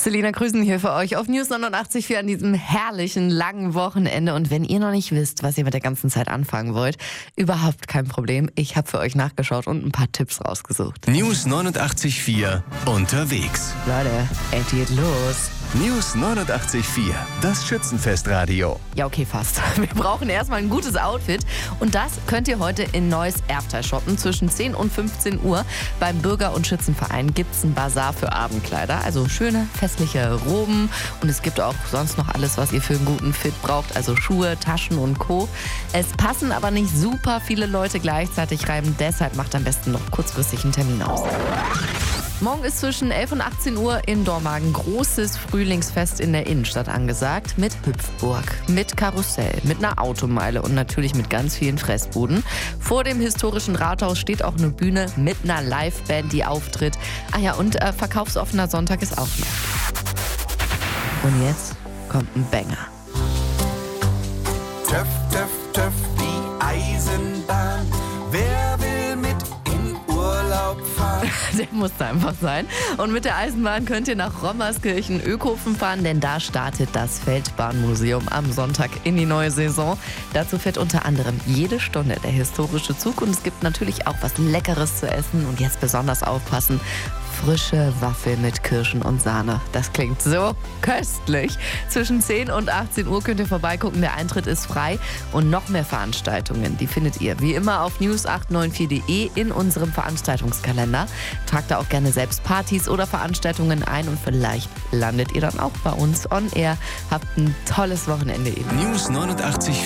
Selina Grüßen hier für euch auf News 89.4 an diesem herrlichen, langen Wochenende. Und wenn ihr noch nicht wisst, was ihr mit der ganzen Zeit anfangen wollt, überhaupt kein Problem. Ich habe für euch nachgeschaut und ein paar Tipps rausgesucht. News 89.4 unterwegs. Leute, es geht los. News 89.4, das Schützenfestradio. Ja, okay, fast. Wir brauchen erstmal ein gutes Outfit. Und das könnt ihr heute in Neuss Erbteil shoppen. Zwischen 10 und 15 Uhr beim Bürger- und Schützenverein gibt es einen Bazar für Abendkleider. Also schöne, festliche Roben. Und es gibt auch sonst noch alles, was ihr für einen guten Fit braucht. Also Schuhe, Taschen und Co. Es passen aber nicht super viele Leute gleichzeitig rein. Deshalb macht am besten noch kurzfristig einen Termin aus. Morgen ist zwischen 11 und 18 Uhr in Dormagen großes Frühlingsfest in der Innenstadt angesagt. Mit Hüpfburg, mit Karussell, mit einer Automeile und natürlich mit ganz vielen Fressbuden. Vor dem historischen Rathaus steht auch eine Bühne mit einer Liveband, die auftritt. Ah ja, und verkaufsoffener Sonntag ist auch noch. Und jetzt kommt ein Banger. Töff, töff, töff, die Eisenbahn. Wer will mit in Urlaub fahren? Der musste einfach sein. Und mit der Eisenbahn könnt ihr nach Rommerskirchen-Ökhofen fahren, denn da startet das Feldbahnmuseum am Sonntag in die neue Saison. Dazu fährt unter anderem jede Stunde der historische Zug und es gibt natürlich auch was Leckeres zu essen. Und jetzt besonders aufpassen, frische Waffeln mit Kirschen und Sahne. Das klingt so köstlich. Zwischen 10 und 18 Uhr könnt ihr vorbeigucken. Der Eintritt ist frei. Und noch mehr Veranstaltungen, die findet ihr wie immer auf news894.de in unserem Veranstaltungskalender. Tragt da auch gerne selbst Partys oder Veranstaltungen ein und vielleicht landet ihr dann auch bei uns on air. Habt ein tolles Wochenende eben. News 89.4